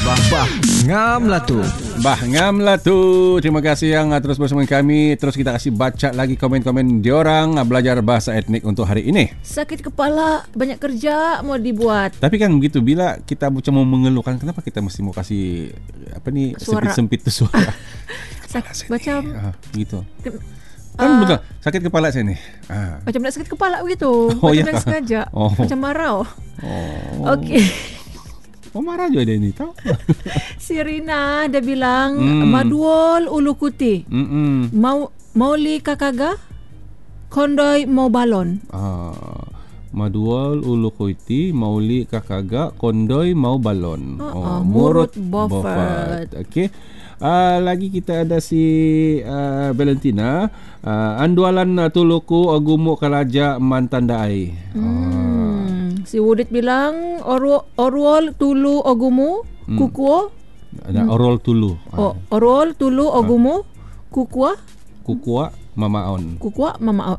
Bah, ngam lah tu. Bah, ngam lah tu. Terima kasih yang terus bersama kami. Terus kita kasih baca lagi komen-komen diorang belajar bahasa etnik untuk hari ini. Sakit kepala, banyak kerja mau dibuat. Tapi kan begitu, bila kita macam mau mengeluhkan, kenapa kita mesti mau kasih apa ni, Suara. sempit-sempit tu suara. Macam gitu. Kan betul, sakit kepala saya ni. macam nak sakit kepala begitu. Oh, macam ya? nak sengaja. Oh. Macam marau. Oh. Okey. Oh, marah juga dia ni, tahu? Si Rina dia bilang maduol ulu kuti. Mauli kakaga kondoi mau balon. Madual ulu kuiti mauli kakaga kondoi mau balon. Murut Bofat. Okey. Lagi kita ada si Valentina. Andualan tuluku agumu kalaja mantan daai. Si Wudit bilang orwol tulu ogumu kukuo. Ada orol tulu. Orwol tulu ogumu kukua. Kukua mamaon. Kukua mama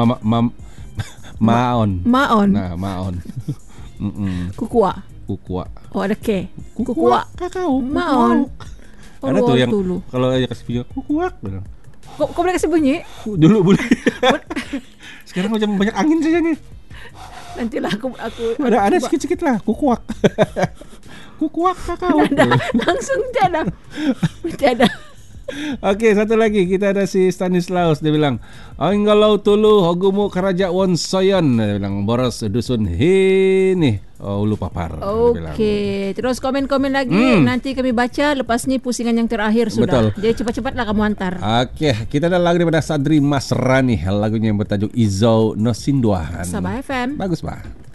Maon. maon. Nah, maon. Kukua. Kukua. Oh ada ke. Kukua. Kakao. Maon. Ada tuh yang tulu. kalau dia kasih video kukuak. Kok boleh kasih bunyi? Dulu boleh. Sekarang macam banyak angin saja nih. Nantilah aku ada sikit-sikit lah kukuak. Kukuak kakao. Langsung tiada. Okey, satu lagi kita ada si Stanislaus, dia bilang anggalau tulu hogumu karaja wonsoyon, dia bilang boros dusun hini ulu papar. Okey, terus komen-komen lagi nanti kami baca lepas ni pusingan yang terakhir sudah. Betul. Jadi cepat-cepatlah kamu hantar. Okey, kita ada lagu daripada Sadri Masrani, lagunya yang bertajuk Izau Nosinduahan. Sabah FM. Bagus, Pak.